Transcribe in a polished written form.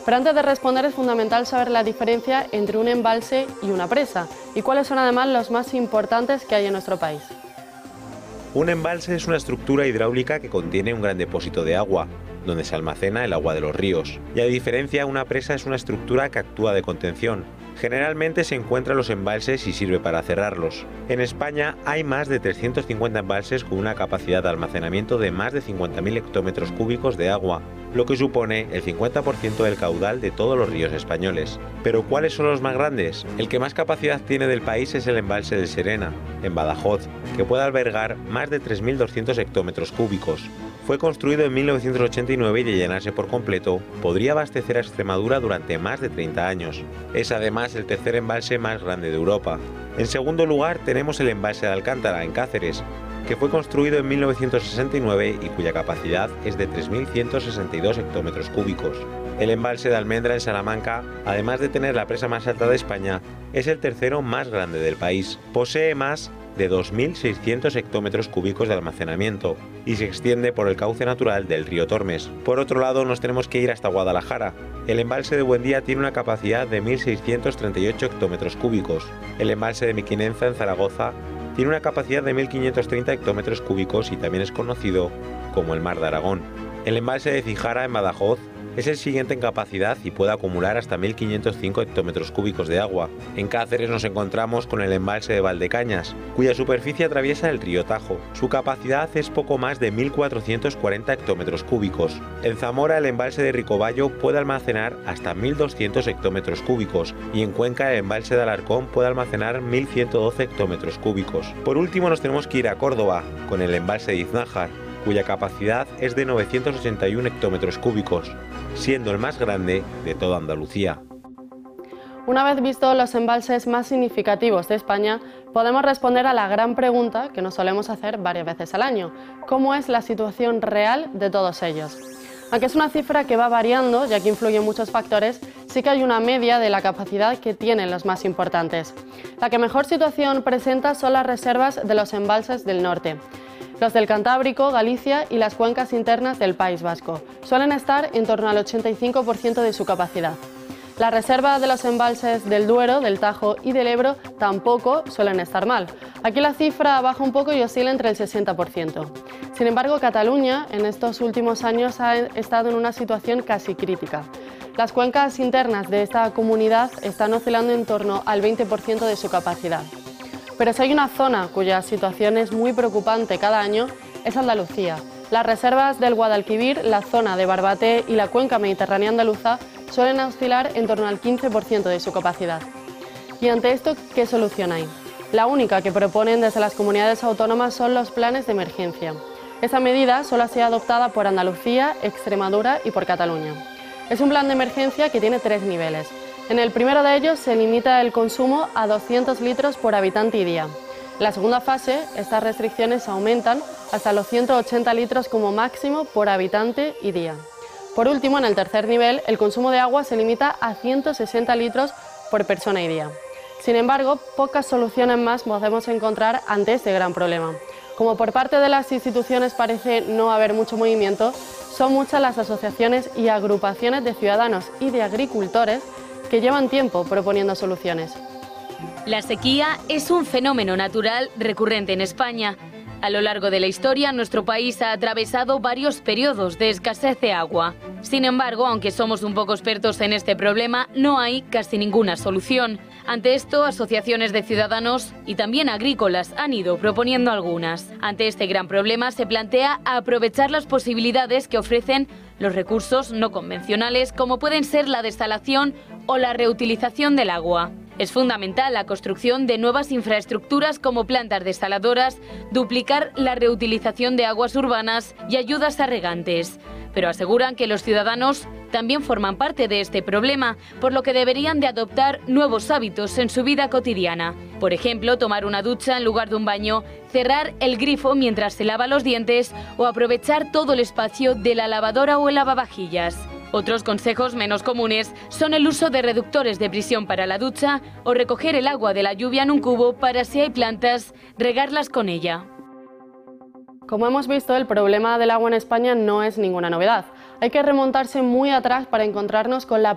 Pero antes de responder es fundamental saber la diferencia entre un embalse y una presa y cuáles son además los más importantes que hay en nuestro país. Un embalse es una estructura hidráulica que contiene un gran depósito de agua, donde se almacena el agua de los ríos. Y a diferencia, una presa es una estructura que actúa de contención. Generalmente se encuentra en los embalses y sirve para cerrarlos. En España hay más de 350 embalses con una capacidad de almacenamiento de más de 50.000 hectómetros cúbicos de agua, lo que supone el 50% del caudal de todos los ríos españoles. Pero ¿cuáles son los más grandes? El que más capacidad tiene del país es el embalse del Serena, en Badajoz, que puede albergar más de 3.200 hectómetros cúbicos. Fue construido en 1989 y de llenarse por completo, podría abastecer a Extremadura durante más de 30 años. Es además el tercer embalse más grande de Europa. En segundo lugar tenemos el embalse de Alcántara, en Cáceres, que fue construido en 1969 y cuya capacidad es de 3.162 hectómetros cúbicos. El embalse de Almendra, en Salamanca, además de tener la presa más alta de España, es el tercero más grande del país. Posee más de 2.600 hectómetros cúbicos de almacenamiento y se extiende por el cauce natural del río Tormes. Por otro lado, nos tenemos que ir hasta Guadalajara. El embalse de Buendía tiene una capacidad de 1.638 hectómetros cúbicos. El embalse de Mequinenza, en Zaragoza, tiene una capacidad de 1.530 hectómetros cúbicos y también es conocido como el Mar de Aragón. El embalse de Cijara, en Badajoz, es el siguiente en capacidad y puede acumular hasta 1.505 hectómetros cúbicos de agua. En Cáceres nos encontramos con el embalse de Valdecañas, cuya superficie atraviesa el río Tajo. Su capacidad es poco más de 1.440 hectómetros cúbicos. En Zamora, el embalse de Ricoballo puede almacenar hasta 1.200 hectómetros cúbicos y en Cuenca, el embalse de Alarcón puede almacenar 1.112 hectómetros cúbicos. Por último, nos tenemos que ir a Córdoba, con el embalse de Iznájar, cuya capacidad es de 981 hectómetros cúbicos, siendo el más grande de toda Andalucía. Una vez visto los embalses más significativos de España, podemos responder a la gran pregunta que nos solemos hacer varias veces al año: ¿cómo es la situación real de todos ellos? Aunque es una cifra que va variando, ya que influyen muchos factores, sí que hay una media de la capacidad que tienen los más importantes. La que mejor situación presenta son las reservas de los embalses del norte. Los del Cantábrico, Galicia y las cuencas internas del País Vasco suelen estar en torno al 85% de su capacidad. La reserva de los embalses del Duero, del Tajo y del Ebro tampoco suelen estar mal. Aquí la cifra baja un poco y oscila entre el 60%. Sin embargo, Cataluña en estos últimos años ha estado en una situación casi crítica. Las cuencas internas de esta comunidad están oscilando en torno al 20% de su capacidad. Pero si hay una zona cuya situación es muy preocupante cada año, es Andalucía. Las reservas del Guadalquivir, la zona de Barbate y la cuenca mediterránea andaluza suelen oscilar en torno al 15% de su capacidad. Y ante esto, ¿qué solución hay? La única que proponen desde las comunidades autónomas son los planes de emergencia. Esta medida solo ha sido adoptada por Andalucía, Extremadura y por Cataluña. Es un plan de emergencia que tiene 3 niveles. En el primero de ellos se limita el consumo a 200 litros por habitante y día. En la segunda fase, estas restricciones aumentan hasta los 180 litros como máximo por habitante y día. Por último, en el tercer nivel, el consumo de agua se limita a 160 litros por persona y día. Sin embargo, pocas soluciones más podemos encontrar ante este gran problema. Como por parte de las instituciones parece no haber mucho movimiento, son muchas las asociaciones y agrupaciones de ciudadanos y de agricultores que llevan tiempo proponiendo soluciones. La sequía es un fenómeno natural recurrente en España. A lo largo de la historia, nuestro país ha atravesado varios periodos de escasez de agua. Sin embargo, aunque somos un poco expertos en este problema, no hay casi ninguna solución. Ante esto, asociaciones de ciudadanos y también agrícolas han ido proponiendo algunas. Ante este gran problema, se plantea aprovechar las posibilidades que ofrecen los recursos no convencionales, como pueden ser la desalación o la reutilización del agua. Es fundamental la construcción de nuevas infraestructuras como plantas desaladoras, duplicar la reutilización de aguas urbanas y ayudas a regantes. Pero aseguran que los ciudadanos también forman parte de este problema, por lo que deberían de adoptar nuevos hábitos en su vida cotidiana. Por ejemplo, tomar una ducha en lugar de un baño, cerrar el grifo mientras se lava los dientes o aprovechar todo el espacio de la lavadora o el lavavajillas. Otros consejos menos comunes son el uso de reductores de presión para la ducha o recoger el agua de la lluvia en un cubo para, si hay plantas, regarlas con ella. Como hemos visto, el problema del agua en España no es ninguna novedad. Hay que remontarse muy atrás para encontrarnos con la